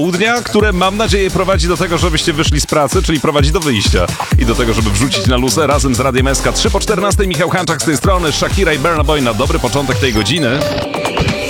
Południa, które mam nadzieję prowadzi do tego, żebyście wyszli z pracy, czyli prowadzi do wyjścia i do tego, żeby wrzucić na luzę razem z Radiem SK. 3 po 14, Michał Hanczak z tej strony, Shakira i Burna Boy na dobry początek tej godziny.